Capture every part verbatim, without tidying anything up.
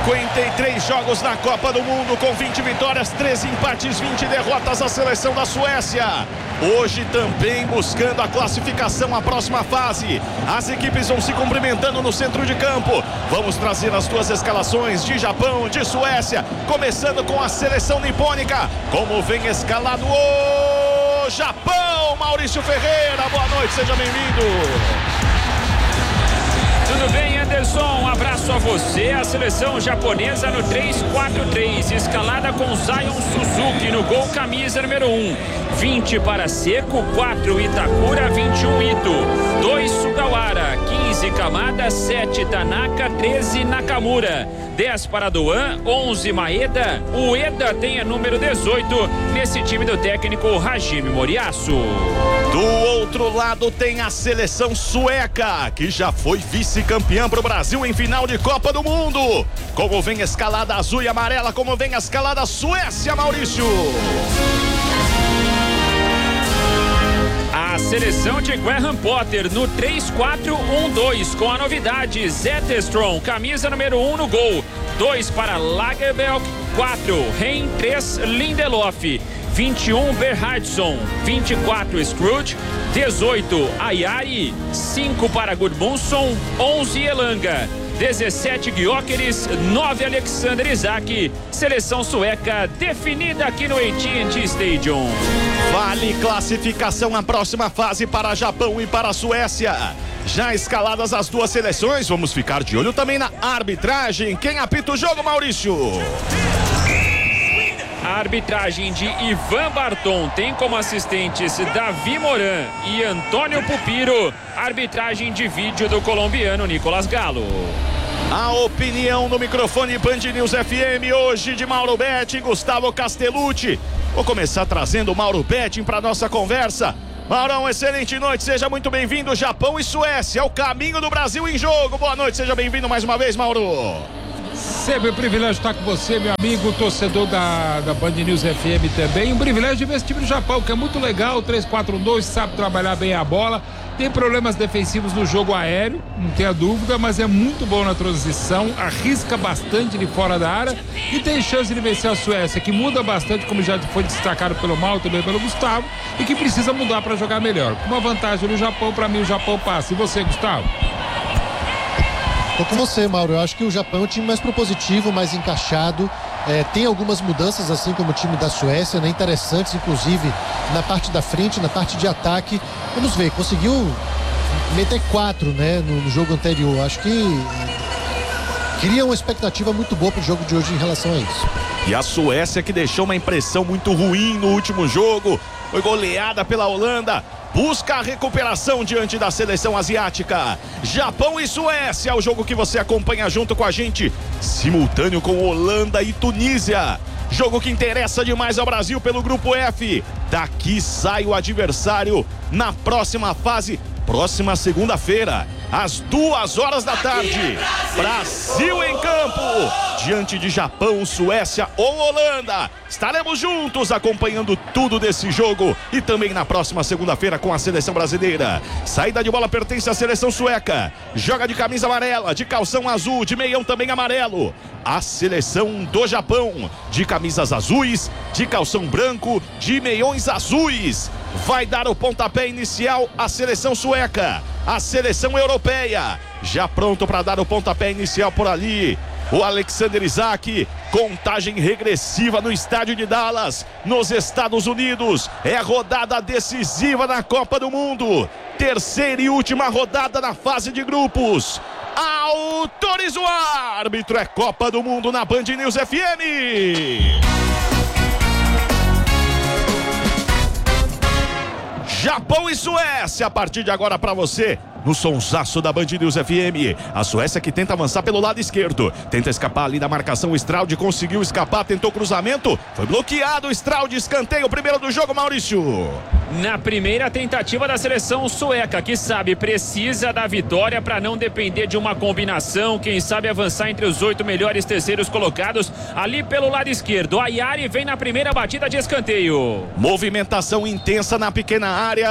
cinquenta e três jogos na Copa do Mundo, com vinte vitórias, treze empates, vinte derrotas, a seleção da Suécia. Hoje também buscando a classificação à próxima fase. As equipes vão se cumprimentando no centro de campo. Vamos trazer as duas escalações de Japão, de Suécia, começando com a seleção nipônica. Como vem escalado o Japão, Maurício Ferreira. Boa noite, seja bem-vindo. Tudo bem, Anderson? Um abraço a você. A seleção japonesa no três quatro três, escalada com Zion Suzuki no gol, camisa número um. vinte para Seco, quatro Itakura, vinte e um Ito, dois Sugawara, quinze Kamada, sete Tanaka, treze Nakamura, dez para Doan, onze Maeda. O Ueda tem a número dezoito nesse time do técnico Hajime Moriyasu. Do outro lado tem a seleção sueca, que já foi vice-campeã para o Brasil em final de Copa do Mundo. Como vem a escalada azul e amarela, como vem a escalada Suécia, Maurício? A seleção de Graham Potter no três quatro um dois, com a novidade Zetterstrom, camisa número um no gol, dois para Lagerbielke, quatro Hein, três Lindelof, vinte e um Berhardsson, vinte e quatro Scrooge, dezoito Ayari, cinco para Gudmundsson, onze Elanga, dezessete Gyökeres, nove Alexander Isak. Seleção sueca definida aqui no A T and T Stadium. Vale classificação na próxima fase para Japão e para a Suécia. Já escaladas as duas seleções, vamos ficar de olho também na arbitragem. Quem apita o jogo, Maurício? A arbitragem de Ivan Barton tem como assistentes Davi Moran e Antônio Pupiro. Arbitragem de vídeo do colombiano Nicolas Galo. A opinião no microfone Band News F M hoje de Mauro Betting e Gustavo Castellucci. Vou começar trazendo o Mauro Betting para nossa conversa. Maurão, excelente noite, seja muito bem-vindo. Japão e Suécia, o caminho do Brasil em jogo. Boa noite, seja bem-vindo mais uma vez, Mauro. Sempre um privilégio estar com você, meu amigo, torcedor da, da Band News F M também. Um privilégio de ver esse time do Japão, que é muito legal. três quatro um dois, sabe trabalhar bem a bola. Tem problemas defensivos no jogo aéreo, não tenha dúvida, mas é muito bom na transição, arrisca bastante de fora da área e tem chance de vencer a Suécia, que muda bastante, como já foi destacado pelo Mauro, também pelo Gustavo, e que precisa mudar para jogar melhor. Com uma vantagem no Japão, para mim o Japão passa. E você, Gustavo? Tô com você, Mauro. Eu acho que o Japão é um time mais propositivo, mais encaixado. É, tem algumas mudanças, assim como o time da Suécia, né? Interessantes, inclusive, na parte da frente, na parte de ataque. Vamos ver, conseguiu meter quatro, né, no, no jogo anterior. Acho que cria uma expectativa muito boa pro jogo de hoje em relação a isso. E a Suécia, que deixou uma impressão muito ruim no último jogo, foi goleada pela Holanda. Busca a recuperação diante da seleção asiática. Japão e Suécia, o jogo que você acompanha junto com a gente, simultâneo com Holanda e Tunísia. Jogo que interessa demais ao Brasil pelo grupo F. Daqui sai o adversário na próxima fase, próxima segunda-feira, às duas horas da tarde. Brasil em campo, diante de Japão, Suécia ou Holanda. Estaremos juntos acompanhando tudo desse jogo e também na próxima segunda-feira com a seleção brasileira. Saída de bola pertence à seleção sueca. Joga de camisa amarela, de calção azul, de meião também amarelo. A seleção do Japão, de camisas azuis, de calção branco, de meiões azuis. Vai dar o pontapé inicial a seleção sueca. A seleção europeia, já pronto para dar o pontapé inicial por ali. O Alexander Isak, contagem regressiva no estádio de Dallas, nos Estados Unidos. É a rodada decisiva na Copa do Mundo. Terceira e última rodada na fase de grupos. Autoriza o árbitro, é Copa do Mundo na Band News F M. Japão e Suécia, a partir de agora para você, no sonsaço da Band News F M. A Suécia que tenta avançar pelo lado esquerdo, tenta escapar ali da marcação. O Straud conseguiu escapar, tentou cruzamento, foi bloqueado. O Straud, escanteio, o primeiro do jogo, Maurício. Na primeira tentativa da seleção sueca, que sabe, precisa da vitória para não depender de uma combinação, quem sabe avançar entre os oito melhores terceiros colocados ali pelo lado esquerdo. A Ayari vem na primeira batida de escanteio. Movimentação intensa na pequena área.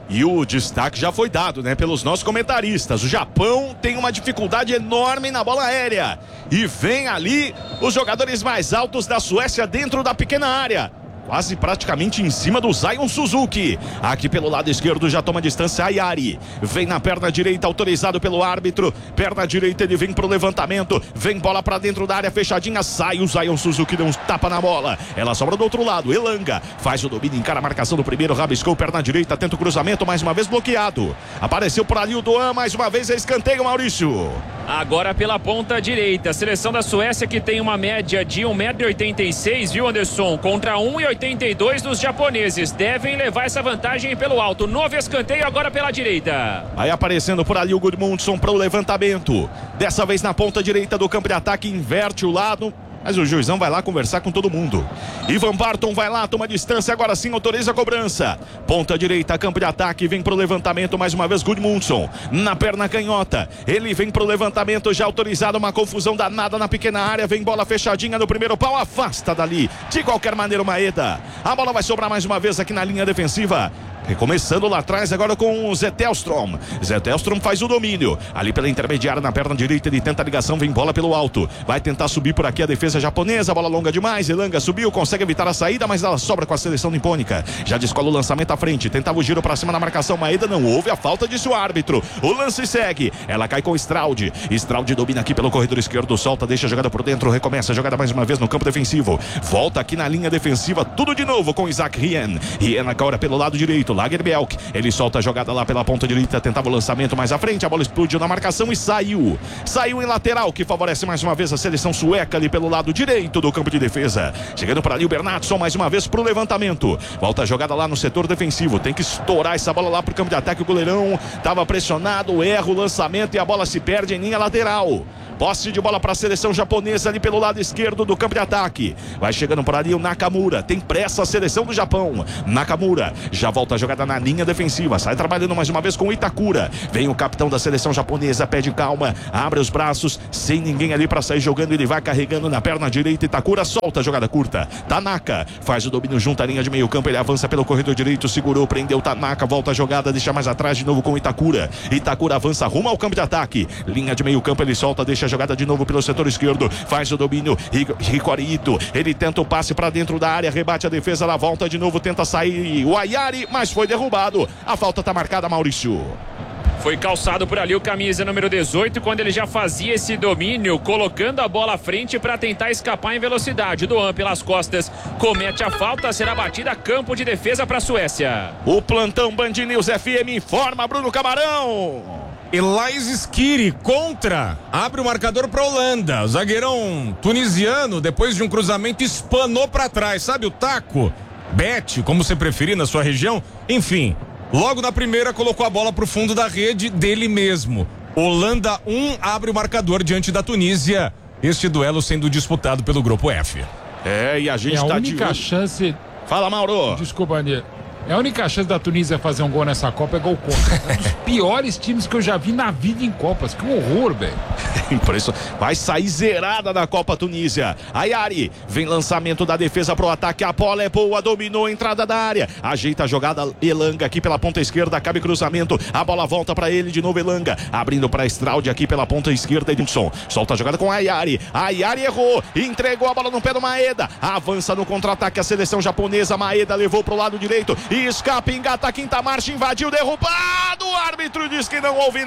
E o destaque já foi dado, né, pelos nossos comentaristas. O Japão tem uma dificuldade enorme na bola aérea. E vem ali os jogadores mais altos da Suécia dentro da pequena área. Quase praticamente em cima do Zion Suzuki. Aqui pelo lado esquerdo já toma distância Ayari. Vem na perna direita, autorizado pelo árbitro. Perna direita, ele vem pro levantamento. Vem bola pra dentro da área fechadinha. Sai o Zion Suzuki, deu um tapa na bola. Ela sobra do outro lado. Elanga faz o domínio, encara a marcação do primeiro. Rabiscou perna direita, tenta o cruzamento. Mais uma vez bloqueado. Apareceu por ali o Doan. Mais uma vez é escanteio, Maurício. Agora pela ponta direita. Seleção da Suécia que tem uma média de um metro e oitenta e seis, viu, Anderson? Contra um e oitenta e dois dos japoneses. Devem levar essa vantagem pelo alto. Novo escanteio agora pela direita. Aí aparecendo por ali o Gudmundsson para o levantamento. Dessa vez na ponta direita do campo de ataque. Inverte o lado. Mas o juizão vai lá conversar com todo mundo. Ivan Barton vai lá, toma distância, agora sim autoriza a cobrança. Ponta direita, campo de ataque, vem pro levantamento, mais uma vez Gudmundsson. Na perna canhota, ele vem pro levantamento, já autorizado, uma confusão danada na pequena área. Vem bola fechadinha no primeiro pau, afasta dali. De qualquer maneira o Maeda. A bola vai sobrar mais uma vez aqui na linha defensiva. Recomeçando lá atrás agora com o Zetterstrom. Zetterstrom faz o domínio. Ali pela intermediária na perna direita ele tenta a ligação, vem bola pelo alto. Vai tentar subir por aqui a defesa japonesa. Bola longa demais. Elanga subiu, consegue evitar a saída, mas ela sobra com a seleção nipônica. Já descola o lançamento à frente. Tentava o giro pra cima na marcação. Maeda não houve a falta, disse o árbitro. O lance segue. Ela cai com o Straud. Straud domina aqui pelo corredor esquerdo. Solta, deixa a jogada por dentro. Recomeça a jogada mais uma vez no campo defensivo. Volta aqui na linha defensiva. Tudo de novo com Isaac Rien. Rien agora pelo lado direito. Lagerbelk, ele solta a jogada lá pela ponta direita, tentava o lançamento mais à frente, a bola explodiu na marcação e saiu, saiu em lateral, que favorece mais uma vez a seleção sueca ali pelo lado direito do campo de defesa. Chegando para ali o Bernardsson mais uma vez pro levantamento, volta a jogada lá no setor defensivo, tem que estourar essa bola lá pro campo de ataque. O goleirão estava pressionado, erra o lançamento e a bola se perde em linha lateral. Posse de bola para a seleção japonesa ali pelo lado esquerdo do campo de ataque. Vai chegando por ali o Nakamura. Tem pressa a seleção do Japão. Nakamura já volta a jogada na linha defensiva. Sai trabalhando mais uma vez com o Itakura. Vem o capitão da seleção japonesa. Pede calma. Abre os braços. Sem ninguém ali para sair jogando. Ele vai carregando na perna direita. Itakura solta a jogada curta. Tanaka faz o domínio junto à linha de meio campo. Ele avança pelo corredor direito. Segurou, prendeu Tanaka. Volta a jogada. Deixa mais atrás de novo com o Itakura. Itakura avança rumo ao campo de ataque. Linha de meio campo. Ele solta. Deixa a jogada de novo pelo setor esquerdo, faz o domínio, Ricorito, ele tenta o passe para dentro da área, rebate a defesa, ela volta de novo, tenta sair o Ayari, mas foi derrubado. A falta está marcada, Maurício. Foi calçado por ali o camisa número dezoito, quando ele já fazia esse domínio, colocando a bola à frente para tentar escapar em velocidade. Doan pelas costas comete a falta, será batida, campo de defesa para a Suécia. O plantão Band News F M informa, Bruno Camarão. Elais Skiri contra, abre o marcador para a Holanda. O zagueirão tunisiano, depois de um cruzamento, espanou para trás, sabe o taco? Bete, como você preferir na sua região. Enfim, logo na primeira colocou a bola para o fundo da rede dele mesmo. Holanda um, abre o marcador diante da Tunísia. Este duelo sendo disputado pelo grupo F. É, e a gente é a tá única de... chance. Fala, Mauro. Desculpa, Anê. É a única chance da Tunísia fazer um gol nessa Copa é gol contra. É um dos piores times que eu já vi na vida em Copas. Que horror, velho. Impressionante. Vai sair zerada da Copa Tunísia. Ayari, vem lançamento da defesa pro ataque. A bola é boa, dominou a entrada da área. Ajeita a jogada, Elanga aqui pela ponta esquerda. Cabe cruzamento. A bola volta pra ele de novo, Elanga. Abrindo pra Straud aqui pela ponta esquerda. Edson solta a jogada com Ayari. Ayari errou. Entregou a bola no pé do Maeda. Avança no contra-ataque a seleção japonesa. Maeda levou pro lado direito. E escapa, engata a quinta marcha, invadiu, derrubado. O árbitro diz que não houve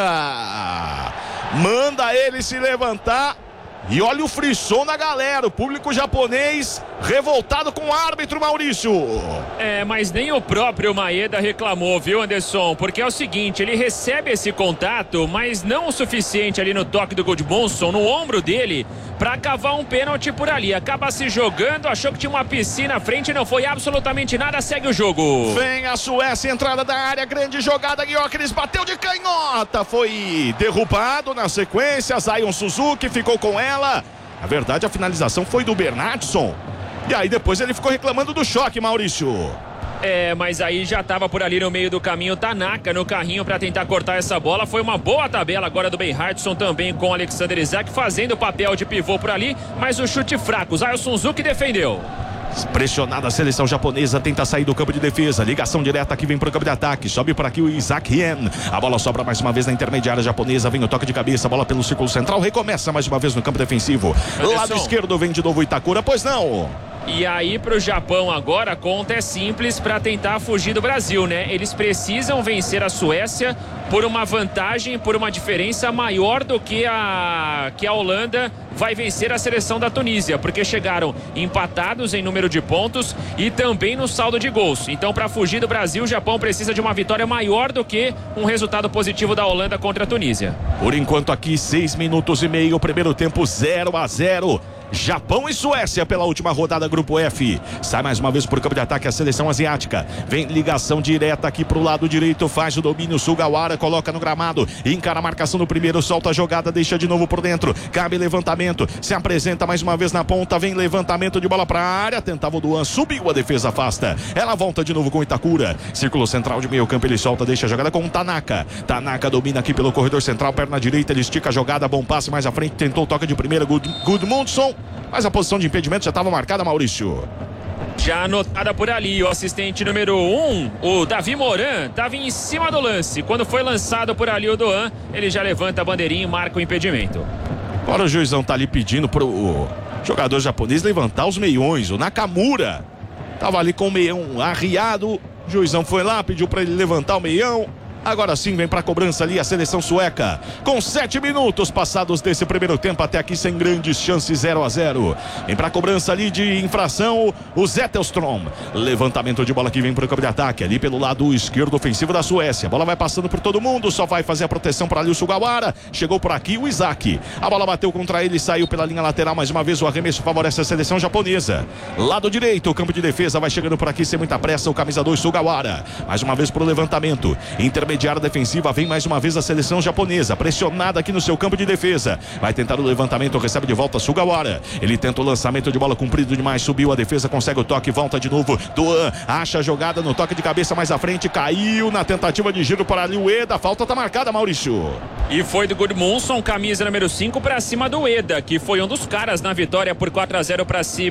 nada. Manda ele se levantar. E olha o frisson na galera, o público japonês revoltado com o árbitro, Maurício. É, mas nem o próprio Maeda reclamou, viu, Anderson? Porque é o seguinte, ele recebe esse contato, mas não o suficiente ali no toque do Gudmundsson, no ombro dele, pra cavar um pênalti por ali. Acaba se jogando, achou que tinha uma piscina à frente, não foi absolutamente nada, segue o jogo. Vem a Suécia, entrada da área, grande jogada, Gyökeres bateu de canhota, foi derrubado na sequência, Zion Suzuki ficou com ela. Na verdade, a finalização foi do Bernardsson. E aí depois ele ficou reclamando do choque, Maurício. É, mas aí já estava por ali no meio do caminho Tanaka no carrinho para tentar cortar essa bola. Foi uma boa tabela agora do Bernardsson também com o Alexander Isak fazendo o papel de pivô por ali, mas o chute fraco. Zion Suzuki defendeu. Pressionada a seleção japonesa, tenta sair do campo de defesa. Ligação direta aqui, vem pro campo de ataque. Sobe por aqui o Isaac Hien. A bola sobra mais uma vez na intermediária japonesa. Vem o toque de cabeça, bola pelo círculo central. Recomeça mais uma vez no campo defensivo. Anderson. Lado esquerdo vem de novo o Itakura, pois não. E aí pro Japão agora a conta é simples para tentar fugir do Brasil, né? Eles precisam vencer a Suécia por uma vantagem, por uma diferença maior do que a, que a Holanda vai vencer a seleção da Tunísia, porque chegaram empatados em número de pontos e também no saldo de gols. Então, para fugir do Brasil, o Japão precisa de uma vitória maior do que um resultado positivo da Holanda contra a Tunísia. Por enquanto aqui, seis minutos e meio, primeiro tempo zero a zero. Japão e Suécia pela última rodada Grupo F. Sai mais uma vez por campo de ataque a seleção asiática. Vem ligação direta aqui pro lado direito, faz o domínio, Sugawara coloca no gramado, encara a marcação no primeiro, solta a jogada, deixa de novo por dentro, cabe levantamento, se apresenta mais uma vez na ponta, vem levantamento de bola pra área, tentava o Duan, subiu, a defesa afasta, ela volta de novo com Itakura, círculo central de meio campo, ele solta, deixa a jogada com o Tanaka. Tanaka domina aqui pelo corredor central, perna direita, ele estica a jogada, bom passe mais à frente, tentou o toque de primeira, Good, Gudmundsson, mas a posição de impedimento já estava marcada, Maurício. Já anotada por ali, o assistente número um, o Davi Moran, estava em cima do lance. Quando foi lançado por ali o Duan, ele já levanta a bandeirinha e marca o impedimento. Agora o juizão tá ali pedindo pro jogador japonês levantar os meiões. O Nakamura tava ali com o meião arriado. O juizão foi lá, pediu para ele levantar o meião. Agora sim vem para a cobrança ali a seleção sueca. Com sete minutos passados desse primeiro tempo, até aqui sem grandes chances, zero a zero. Vem para a cobrança ali de infração o Zetterstrom. Levantamento de bola que vem para o campo de ataque. Ali pelo lado esquerdo ofensivo da Suécia. A bola vai passando por todo mundo. Só vai fazer a proteção para ali o Sugawara. Chegou por aqui o Isaac. A bola bateu contra ele e saiu pela linha lateral. Mais uma vez o arremesso favorece a seleção japonesa. Lado direito, o campo de defesa vai chegando por aqui sem muita pressa. O camisa dois Sugawara. Mais uma vez para o levantamento. Intermediário. Intermediária defensiva, vem mais uma vez a seleção japonesa, pressionada aqui no seu campo de defesa, vai tentar o levantamento, recebe de volta Sugawara, ele tenta o lançamento de bola comprido demais, subiu a defesa, consegue o toque, volta de novo, Duan, acha a jogada no toque de cabeça mais à frente, caiu na tentativa de giro para ali o Ueda, falta tá marcada, Maurício. E foi do Gudmundsson, camisa número cinco, para cima do Ueda, que foi um dos caras na vitória por quatro a zero para cima